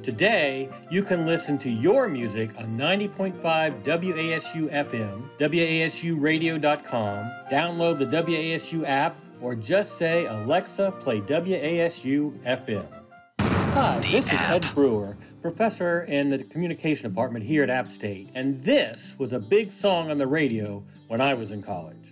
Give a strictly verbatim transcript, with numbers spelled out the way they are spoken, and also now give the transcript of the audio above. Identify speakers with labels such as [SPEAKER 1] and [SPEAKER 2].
[SPEAKER 1] Today, you can listen to your music on ninety point five W A S U F M, W A S U radio dot com, download the W A S U app, or just say, Alexa, play W A S U F M. Hi, this is Ed Brewer, professor in the communication department here at App State, and this was a big song on the radio when I was in college.